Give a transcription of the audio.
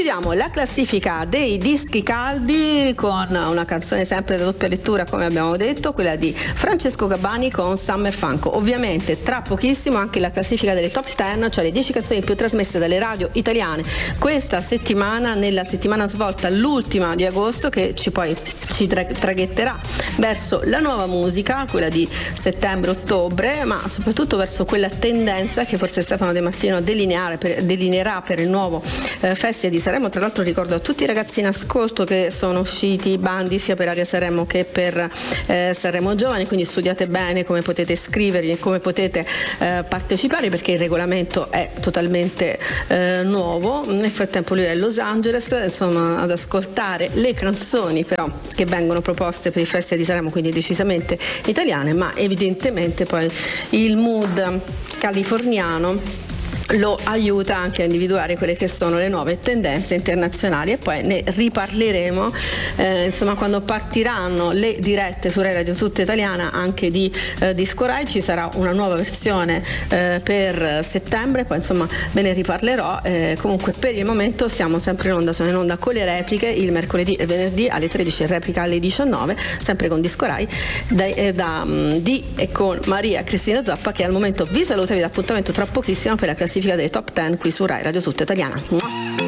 chiudiamo la classifica dei dischi caldi con una canzone sempre da doppia lettura, come abbiamo detto, quella di Francesco Gabbani con Summer Funk. Ovviamente tra pochissimo anche la classifica delle top 10, cioè le 10 canzoni più trasmesse dalle radio italiane questa settimana, nella settimana svolta, l'ultima di agosto, che ci traghetterà verso la nuova musica, quella di settembre-ottobre, ma soprattutto verso quella tendenza che forse Stefano De Martino delineerà per il nuovo Festival di Sanremo. Tra l'altro ricordo a tutti i ragazzi in ascolto che sono usciti i bandi sia per Aria Sanremo che per Sanremo Giovani, quindi studiate bene come potete iscrivervi e come potete partecipare, perché il regolamento è totalmente nuovo. Nel frattempo lui è a Los Angeles, insomma, ad ascoltare le canzoni però che vengono proposte per il Festival di Sanremo, quindi decisamente italiane, ma evidentemente poi il mood californiano lo aiuta anche a individuare quelle che sono le nuove tendenze internazionali, e poi ne riparleremo insomma quando partiranno le dirette su Rai Radio Tutta Italiana anche di Disco Rai. Ci sarà una nuova versione per settembre, poi insomma ve ne riparlerò. Comunque per il momento siamo sempre in onda, sono in onda con le repliche il mercoledì e venerdì alle 13 e replica alle 19, sempre con Disco Rai di e con Maria Cristina Zappa, che al momento vi saluta e vi dà appuntamento tra pochissimo per la classifica delle top 10 qui su Rai Radio Tutta Italiana.